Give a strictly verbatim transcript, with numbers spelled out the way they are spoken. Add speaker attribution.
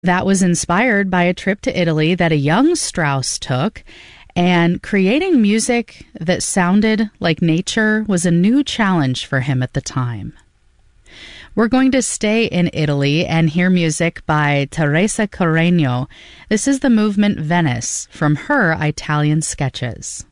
Speaker 1: That was inspired by a trip to Italy that a young Strauss took, and creating music that sounded like nature was a new challenge for him at the time. We're going to stay in Italy and hear music by Teresa Carreño. This is the movement Venice from her Italian sketches.